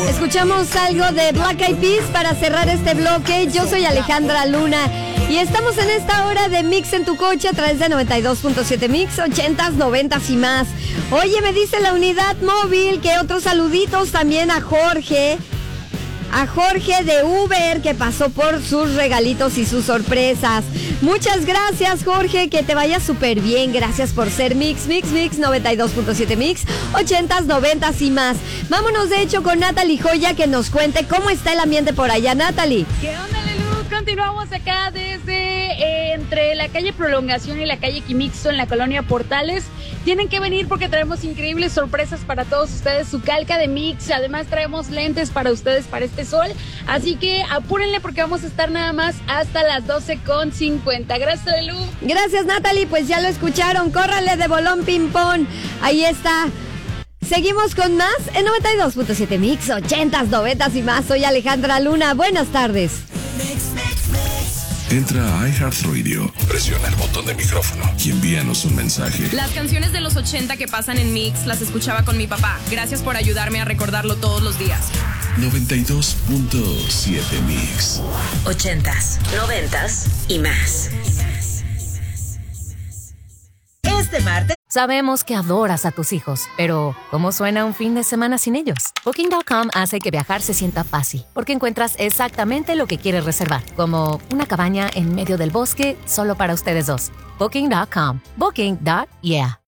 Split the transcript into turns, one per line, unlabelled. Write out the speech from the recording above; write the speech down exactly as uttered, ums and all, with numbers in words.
Escuchamos algo de Black Eyed Peas para cerrar este bloque. Yo soy Alejandra Luna y estamos en esta hora de Mix en tu coche a través de noventa y dos punto siete Mix, ochentas, noventas y más. Oye, me dice la unidad móvil que otros saluditos también a Jorge. A Jorge de Uber, que pasó por sus regalitos y sus sorpresas. Muchas gracias, Jorge, que te vaya súper bien. Gracias por ser Mix, Mix, Mix, noventa y dos punto siete Mix, ochentas, noventas y más. Vámonos, de hecho, con Natalie Joya, que nos cuente cómo está el ambiente por allá. Natalie.
¿Qué onda, Lelu? Continuamos acá desde eh, entre la calle Prolongación y la calle Quimixto en la colonia Portales. Tienen que venir porque traemos increíbles sorpresas para todos ustedes. Su calca de Mix, además traemos lentes para ustedes para este sol. Así que apúrenle porque vamos a estar nada más hasta las doce con cincuenta. Gracias, Lelu.
Gracias, Natalie. Pues ya lo escucharon. Córrale de bolón ping-pong. Ahí está. Seguimos con más en noventa y dos punto siete Mix, ochentas, noventas y más. Soy Alejandra Luna. Buenas tardes.
Entra a iHeartRadio, presiona el botón de micrófono y envíanos un mensaje.
Las canciones de los ochenta que pasan en Mix las escuchaba con mi papá. Gracias por ayudarme a recordarlo todos los días.
noventa y dos punto siete Mix.
Ochentas, noventas y más. Este martes.
Sabemos que adoras a tus hijos, pero ¿cómo suena un fin de semana sin ellos? Booking punto com hace que viajar se sienta fácil, porque encuentras exactamente lo que quieres reservar, como una cabaña en medio del bosque solo para ustedes dos. Booking punto com. Booking. Yeah.